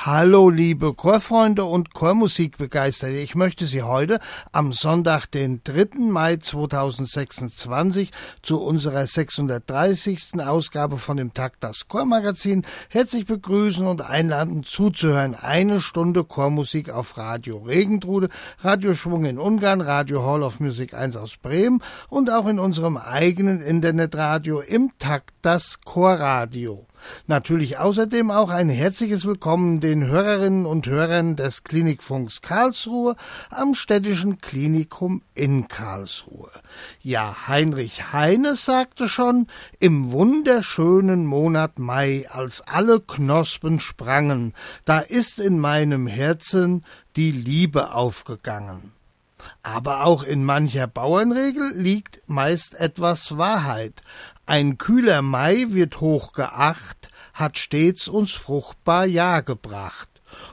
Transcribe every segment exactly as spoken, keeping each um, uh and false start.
Hallo liebe Chorfreunde und Chormusikbegeisterte, ich möchte Sie heute am Sonntag, den dritten Mai zweitausendsechsundzwanzig, zu unserer sechshundertdreißigsten Ausgabe von dem Takt das Chormagazin herzlich begrüßen und einladen zuzuhören. Eine Stunde Chormusik auf Radio Regentrude, Radio Schwung in Ungarn, Radio Hall of Music eins aus Bremen und auch in unserem eigenen Internetradio im Takt das Chorradio. Natürlich außerdem auch ein herzliches Willkommen den Hörerinnen und Hörern des Klinikfunks Karlsruhe am Städtischen Klinikum in Karlsruhe. Ja, Heinrich Heine sagte schon, im wunderschönen Monat Mai, als alle Knospen sprangen, da ist in meinem Herzen die Liebe aufgegangen. Aber auch in mancher Bauernregel liegt meist etwas Wahrheit. Ein kühler Mai wird hoch geacht, hat stets uns fruchtbar Jahr gebracht.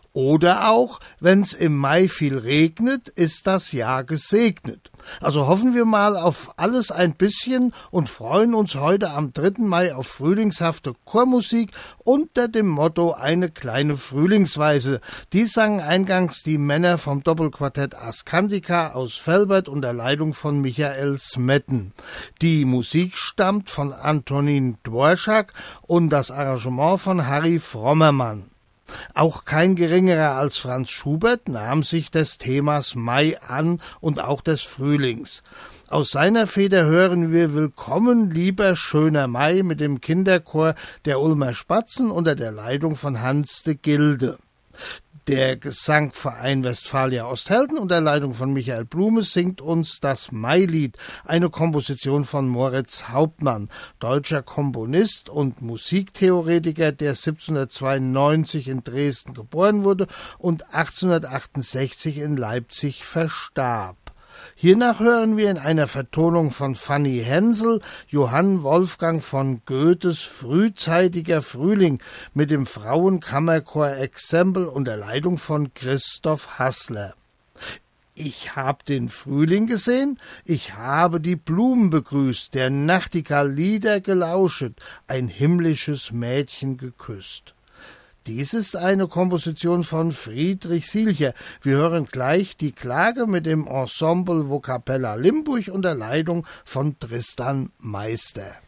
Oder auch, wenn's im Mai viel regnet, ist das Jahr gesegnet. Also hoffen wir mal auf alles ein bisschen und freuen uns heute am dritten Mai auf frühlingshafte Chormusik unter dem Motto eine kleine Frühlingsweise. Dies sangen eingangs die Männer vom Doppelquartett Ascantica aus Velbert unter Leitung von Michael Smetten. Die Musik stammt von Antonin Dvorak und das Arrangement von Harry Frommermann. Auch kein geringerer als Franz Schubert nahm sich des Themas Mai an und auch des Frühlings. Aus seiner Feder hören wir Willkommen, lieber schöner Mai mit dem Kinderchor der Ulmer Spatzen unter der Leitung von Hans de Gilde. Der Gesangverein Westfalia Osthelden unter Leitung von Michael Blume singt uns das Mailied, eine Komposition von Moritz Hauptmann, deutscher Komponist und Musiktheoretiker, der siebzehnhundertzweiundneunzig in Dresden geboren wurde und achtzehnhundertachtundsechzig in Leipzig verstarb. Hiernach hören wir in einer Vertonung von Fanny Hensel Johann Wolfgang von Goethes frühzeitiger Frühling mit dem Frauenkammerchor Exempel unter Leitung von Christoph Hassler. Ich hab den Frühling gesehen, ich habe die Blumen begrüßt, der Nachtigall Lieder gelauschet, ein himmlisches Mädchen geküsst. Dies ist eine Komposition von Friedrich Sielcher. Wir hören gleich die Klage mit dem Ensemble Vocapella Limburg unter Leitung von Tristan Meister.